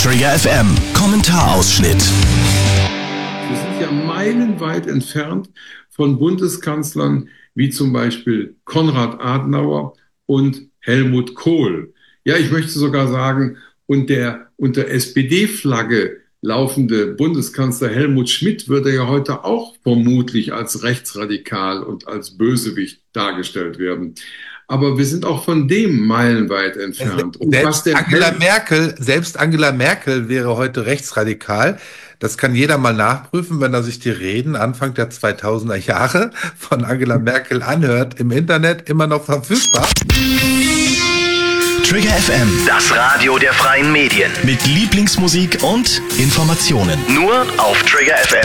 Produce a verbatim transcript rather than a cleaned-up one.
Trigger F M, Kommentarausschnitt. Wir sind ja meilenweit entfernt von Bundeskanzlern wie zum Beispiel Konrad Adenauer und Helmut Kohl. Ja, ich möchte sogar sagen, und der unter S P D-Flagge laufende Bundeskanzler Helmut Schmidt würde ja heute auch vermutlich als rechtsradikal und als Bösewicht dargestellt werden. Aber wir sind auch von dem meilenweit entfernt. Und selbst, was der Angela Hel- Merkel, selbst Angela Merkel wäre heute rechtsradikal. Das kann jeder mal nachprüfen, wenn er sich die Reden Anfang der zweitausender Jahre von Angela Merkel anhört. Im Internet immer noch verfügbar. Trigger F M, Das Radio der freien Medien. mit Lieblingsmusik und Informationen. Nur auf Trigger F M.